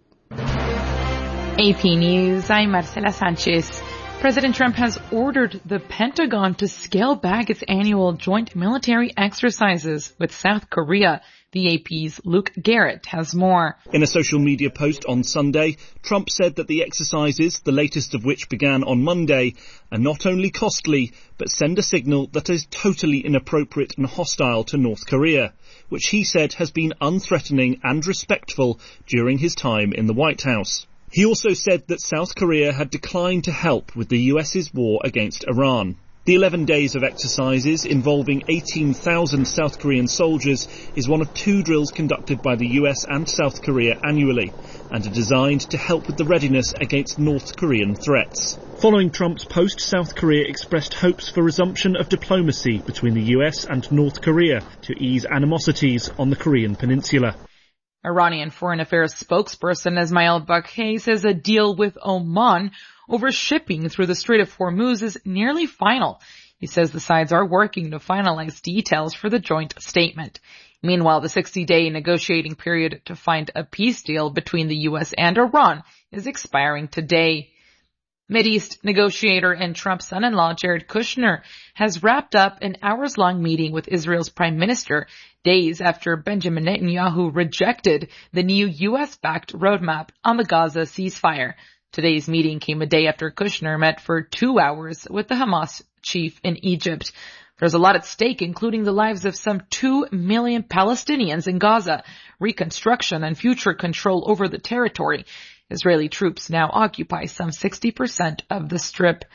A P News, I'm Marcela Sanchez. President Trump has ordered the Pentagon to scale back its annual joint military exercises with South Korea. The A P's Luke Garrett has more. In a social media post on Sunday, Trump said that the exercises, the latest of which began on Monday, are not only costly, but send a signal that is totally inappropriate and hostile to North Korea, which he said has been unthreatening and respectful during his time in the White House. He also said that South Korea had declined to help with the U S's war against Iran. The eleven days of exercises involving eighteen thousand South Korean soldiers is one of two drills conducted by the U S and South Korea annually, and are designed to help with the readiness against North Korean threats. Following Trump's post, South Korea expressed hopes for resumption of diplomacy between the U S and North Korea to ease animosities on the Korean peninsula. Iranian Foreign Affairs spokesperson Ismail Baghei says a deal with Oman over shipping through the Strait of Hormuz is nearly final. He says the sides are working to finalize details for the joint statement. Meanwhile, the sixty-day negotiating period to find a peace deal between the U S and Iran is expiring today. Mideast negotiator and Trump's son-in-law Jared Kushner has wrapped up an hours-long meeting with Israel's prime minister days after Benjamin Netanyahu rejected the new U S-backed roadmap on the Gaza ceasefire. Today's meeting came a day after Kushner met for two hours with the Hamas chief in Egypt. There's a lot at stake, including the lives of some two million Palestinians in Gaza, reconstruction and future control over the territory. Israeli troops now occupy some sixty percent of the Strip.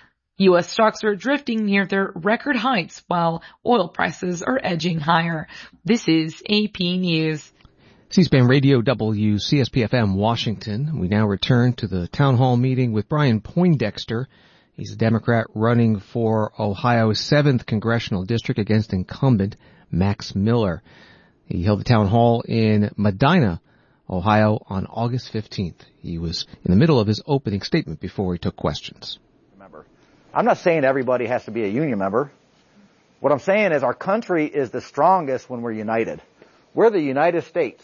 U S stocks are drifting near their record heights while oil prices are edging higher. This is A P News. C-SPAN Radio W C S P F M Washington. We now return to the town hall meeting with Brian Poindexter. He's a Democrat running for Ohio's seventh Congressional District against incumbent Max Miller. He held the town hall in Medina, Ohio on August fifteenth. He was in the middle of his opening statement before he took questions. Remember, I'm not saying everybody has to be a union member. What I'm saying is our country is the strongest when we're united. We're the United States.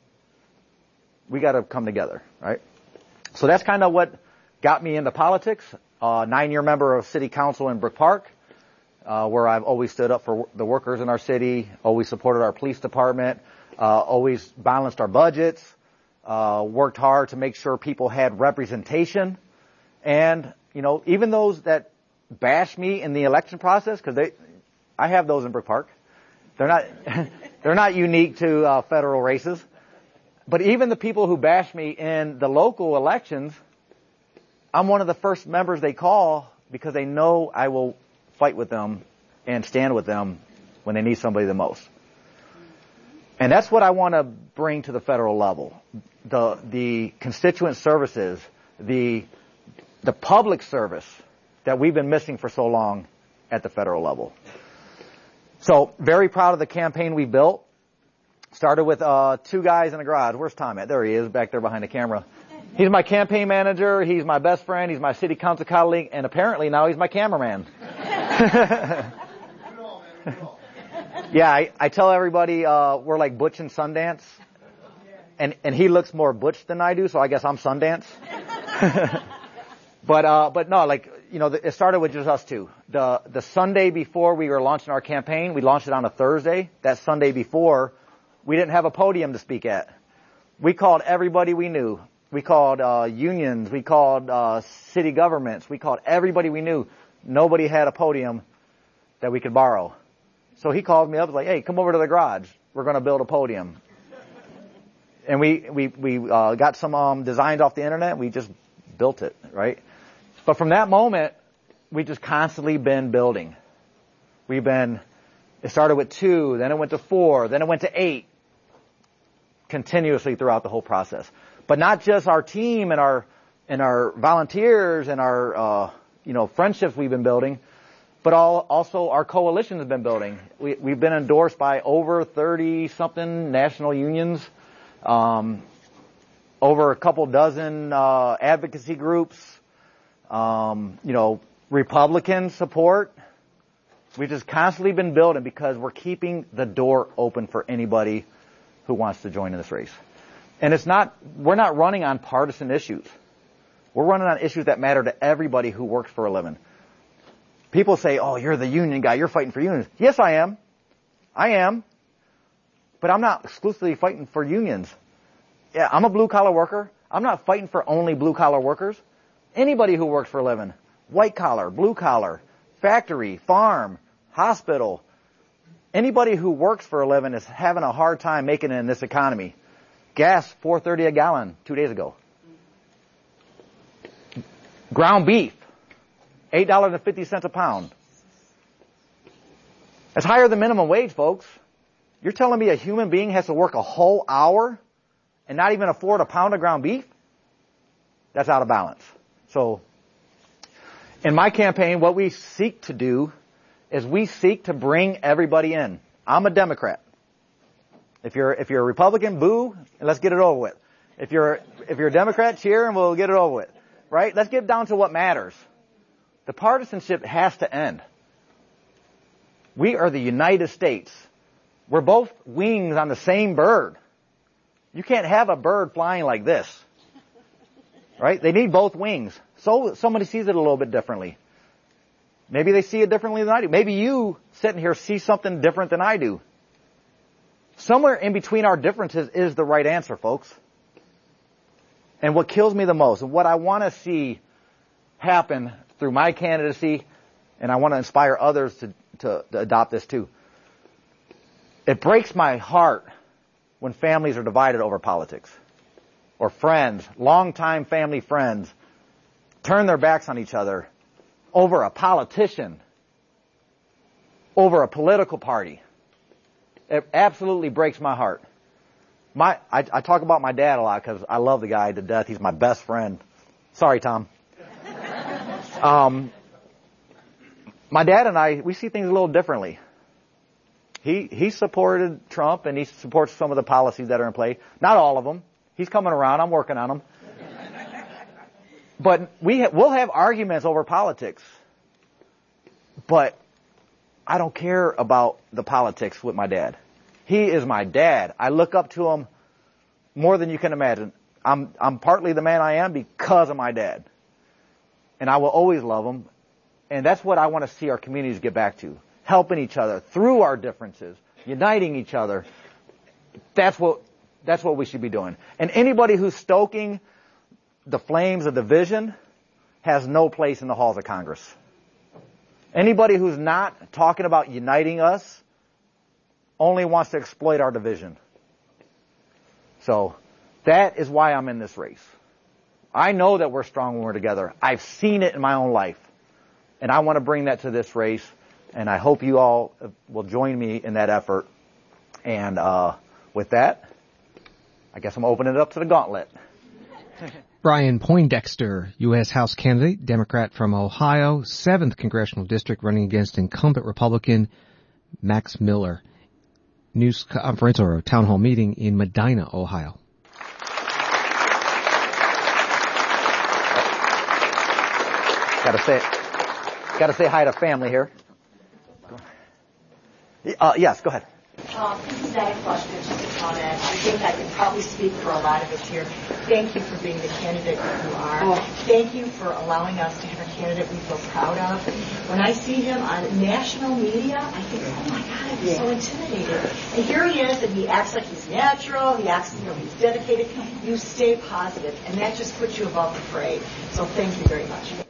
We got to come together, right? So that's kind of what got me into politics. Uh, nine-year member of City Council in Brook Park, uh, where I've always stood up for the workers in our city, always supported our police department, uh, always balanced our budgets, uh, worked hard to make sure people had representation. And, you know, even those that bash me in the election process, because they, I have those in Brook Park. They're not, they're not unique to uh, federal races. But even the people who bash me in the local elections, I'm one of the first members they call because they know I will fight with them and stand with them when they need somebody the most. And that's what I want to bring to the federal level. The, the constituent services, the, the public service that we've been missing for so long at the federal level. So very proud of the campaign we built. Started with uh two guys in the garage. Where's Tom at? There he is, back there behind the camera. He's my campaign manager, he's my best friend, he's my city council colleague, and apparently now he's my cameraman. Yeah, I, I tell everybody uh we're like Butch and Sundance. And and he looks more Butch than I do, so I guess I'm Sundance. But, uh, but no, like, you know, it started with just us two. The, the Sunday before we were launching our campaign, we launched it on a Thursday. That Sunday before, we didn't have a podium to speak at. We called everybody we knew. We called, uh, unions. We called, uh, city governments. We called everybody we knew. Nobody had a podium that we could borrow. So he called me up, was like, hey, come over to the garage. We're going to build a podium. And we, we, we, uh, got some, um, designs off the internet. We just built it, right? But from that moment, we just constantly been building. We've been, it started with two, then it went to four, then it went to eight, continuously throughout the whole process. But not just our team and our, and our volunteers and our, uh, you know, friendships we've been building, but all, also our coalition has been building. We, we've been endorsed by over thirty something national unions, um, over a couple dozen, uh, advocacy groups. Um, you know, Republican support. We've just constantly been building because we're keeping the door open for anybody who wants to join in this race. And it's not, we're not running on partisan issues. We're running on issues that matter to everybody who works for a living. People say, oh, you're the union guy, you're fighting for unions. Yes, I am. I am. But I'm not exclusively fighting for unions. Yeah, I'm a blue collar worker. I'm not fighting for only blue collar workers. Anybody who works for a living, white collar, blue collar, factory, farm, hospital, anybody who works for a living is having a hard time making it in this economy. Gas, four thirty a gallon two days ago. Ground beef, eight dollars and fifty cents a pound. That's higher than minimum wage, folks. You're telling me a human being has to work a whole hour and not even afford a pound of ground beef? That's out of balance. So, in my campaign, what we seek to do is we seek to bring everybody in. I'm a Democrat. If you're, if you're a Republican, boo, and let's get it over with. If you're, if you're a Democrat, cheer and we'll get it over with. Right? Let's get down to what matters. The partisanship has to end. We are the United States. We're both wings on the same bird. You can't have a bird flying like this. Right? They need both wings. So somebody sees it a little bit differently. Maybe they see it differently than I do. Maybe you sitting here see something different than I do. Somewhere in between our differences is the right answer, folks. And what kills me the most, and what I want to see happen through my candidacy, and I want to inspire others to, to, to adopt this too. It breaks my heart when families are divided over politics. Or friends, longtime family friends, turn their backs on each other over a politician, over a political party. It absolutely breaks my heart. My, I, I talk about my dad a lot because I love the guy to death. He's my best friend. Sorry, Tom. Um, my dad and I, we see things a little differently. He, he supported Trump and he supports some of the policies that are in play. Not all of them. He's coming around. I'm working on them. But we ha- we'll have arguments over politics. But I don't care about the politics with my dad. He is my dad. I look up to him more than you can imagine. I'm, I'm partly the man I am because of my dad. And I will always love him. And that's what I want to see our communities get back to. Helping each other through our differences. Uniting each other. That's what, that's what we should be doing. And anybody who's stoking the flames of division has no place in the halls of Congress. Anybody who's not talking about uniting us only wants to exploit our division. So that is why I'm in this race. I know that we're strong when we're together. I've seen it in my own life. And I want to bring that to this race. And I hope you all will join me in that effort. And uh, with that, I guess I'm opening it up to the gauntlet. Brian Poindexter, U S House candidate, Democrat from Ohio, seventh Congressional District, running against incumbent Republican Max Miller. News conference or a town hall meeting in Medina, Ohio. Gotta say, gotta say hi to family here. Uh, yes, go ahead. Uh, this is not a question, it's just a comment. I think I can probably speak for a lot of us here. Thank you for being the candidate that you are. Oh. Thank you for allowing us to have a candidate we feel proud of. When I see him on national media, I think, oh my God, I'm yeah. so intimidated. And here he is, and he acts like he's natural, he acts, you know, he's dedicated. You stay positive, and that just puts you above the fray. So thank you very much.